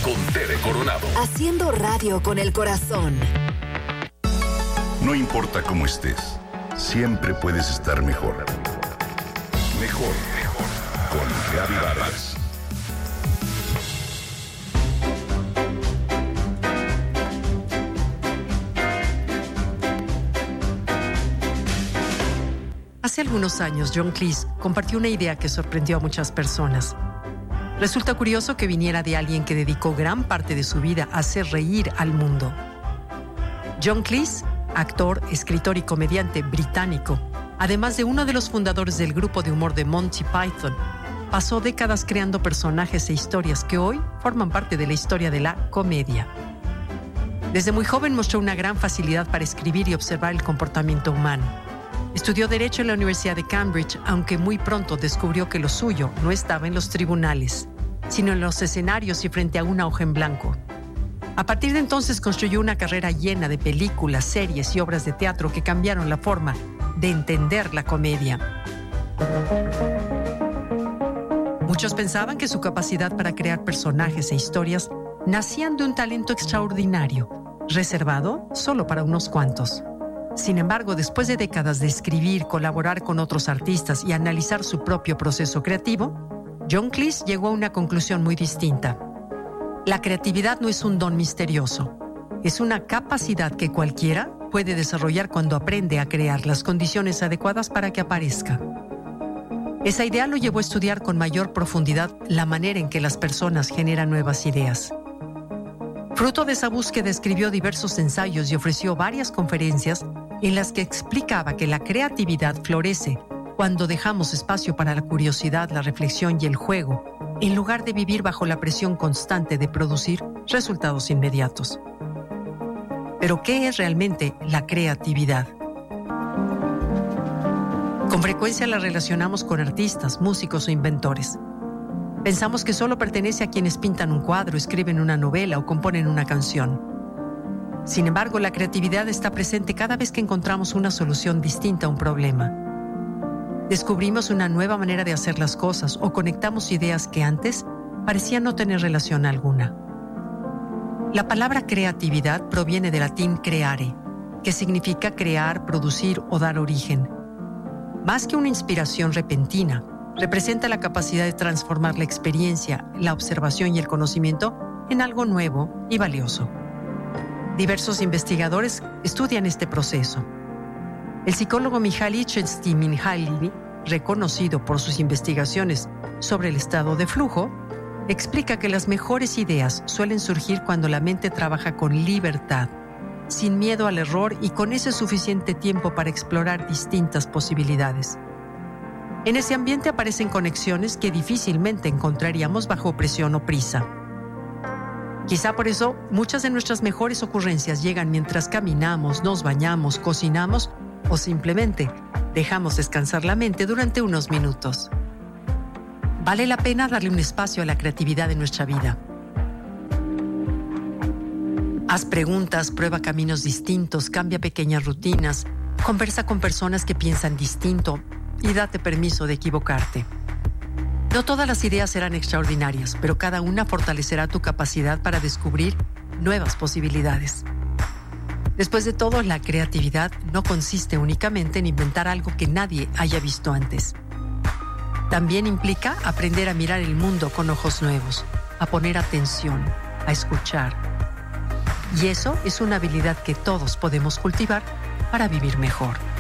con Tere Coronado. Haciendo radio con el corazón. No importa cómo estés, siempre puedes estar mejor. Mejor, mejor. Con Gaby Vargas. Hace algunos años, John Cleese compartió una idea que sorprendió a muchas personas. Resulta curioso que viniera de alguien que dedicó gran parte de su vida a hacer reír al mundo. John Cleese, actor, escritor y comediante británico, además de uno de los fundadores del grupo de humor de Monty Python, pasó décadas creando personajes e historias que hoy forman parte de la historia de la comedia. Desde muy joven mostró una gran facilidad para escribir y observar el comportamiento humano. Estudió Derecho en la Universidad de Cambridge, aunque muy pronto descubrió que lo suyo no estaba en los tribunales, sino en los escenarios y frente a una hoja en blanco. A partir de entonces construyó una carrera llena de películas, series y obras de teatro que cambiaron la forma de entender la comedia. Muchos pensaban que su capacidad para crear personajes e historias nacían de un talento extraordinario, reservado solo para unos cuantos. Sin embargo, después de décadas de escribir, colaborar con otros artistas y analizar su propio proceso creativo, John Cleese llegó a una conclusión muy distinta. La creatividad no es un don misterioso, es una capacidad que cualquiera puede desarrollar cuando aprende a crear las condiciones adecuadas para que aparezca. Esa idea lo llevó a estudiar con mayor profundidad la manera en que las personas generan nuevas ideas. Fruto de esa búsqueda escribió diversos ensayos y ofreció varias conferencias en las que explicaba que la creatividad florece cuando dejamos espacio para la curiosidad, la reflexión y el juego, en lugar de vivir bajo la presión constante de producir resultados inmediatos. Pero, ¿qué es realmente la creatividad? Con frecuencia la relacionamos con artistas, músicos o inventores. Pensamos que solo pertenece a quienes pintan un cuadro, escriben una novela o componen una canción. Sin embargo, la creatividad está presente cada vez que encontramos una solución distinta a un problema. Descubrimos una nueva manera de hacer las cosas o conectamos ideas que antes parecían no tener relación alguna. La palabra creatividad proviene del latín creare, que significa crear, producir o dar origen. Más que una inspiración repentina, representa la capacidad de transformar la experiencia, la observación y el conocimiento en algo nuevo y valioso. Diversos investigadores estudian este proceso. El psicólogo Mihaly Csikszentmihalyi, reconocido por sus investigaciones sobre el estado de flujo, explica que las mejores ideas suelen surgir cuando la mente trabaja con libertad, sin miedo al error y con ese suficiente tiempo para explorar distintas posibilidades. En ese ambiente aparecen conexiones que difícilmente encontraríamos bajo presión o prisa. Quizá por eso muchas de nuestras mejores ocurrencias llegan mientras caminamos, nos bañamos, cocinamos o simplemente dejamos descansar la mente durante unos minutos. Vale la pena darle un espacio a la creatividad en nuestra vida. Haz preguntas, prueba caminos distintos, cambia pequeñas rutinas, conversa con personas que piensan distinto y date permiso de equivocarte. No todas las ideas serán extraordinarias, pero cada una fortalecerá tu capacidad para descubrir nuevas posibilidades. Después de todo, la creatividad no consiste únicamente en inventar algo que nadie haya visto antes. También implica aprender a mirar el mundo con ojos nuevos, a poner atención, a escuchar. Y eso es una habilidad que todos podemos cultivar para vivir mejor.